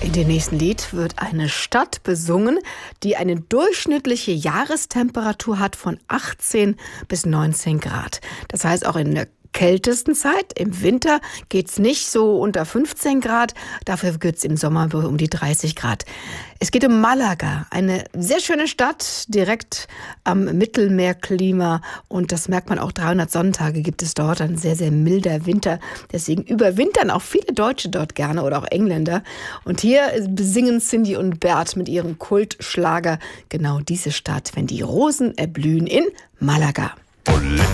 In dem nächsten Lied wird eine Stadt besungen, die eine durchschnittliche Jahrestemperatur hat von 18 bis 19 Grad. Das heißt, auch in der kältesten Zeit, im Winter, geht's nicht so unter 15 Grad, dafür wird's im Sommer um die 30 Grad. Es geht um Malaga, eine sehr schöne Stadt, direkt am Mittelmeerklima, und das merkt man auch, 300 Sonntage gibt es dort, ein sehr, sehr milder Winter. Deswegen überwintern auch viele Deutsche dort gerne oder auch Engländer. Und hier besingen Cindy und Bert mit ihrem Kultschlager genau diese Stadt, wenn die Rosen erblühen in Malaga.